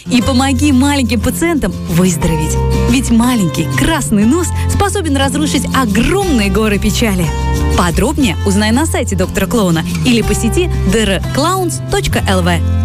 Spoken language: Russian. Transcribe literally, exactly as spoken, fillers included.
и помоги маленьким пациентам выздороветь. Ведь маленький красный нос способен разрушить огромные горы печали. Подробнее узнай на сайте доктора Клоуна или посети дрклоунс точка эл ви.